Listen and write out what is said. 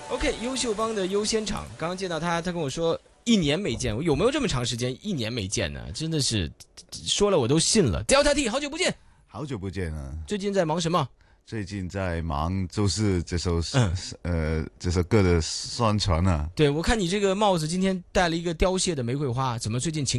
OK， 优秀帮的优先场，刚刚见到他，他跟我说1年没见，我有没有这么长时间1年没见呢？真的是说了我都信了。Delta T， 好久不见， 好久不见了。 最近在忙什么？ 最近在忙就是这首歌的宣传啊。 对，我看你这个帽子今天戴了一个凋谢的玫瑰花，怎么最近情